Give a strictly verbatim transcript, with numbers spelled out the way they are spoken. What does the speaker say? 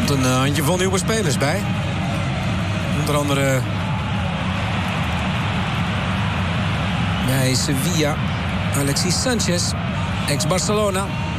komt een uh, handjevol nieuwe spelers bij. Onder andere bij Sevilla, Alexis Sanchez, ex-Barcelona.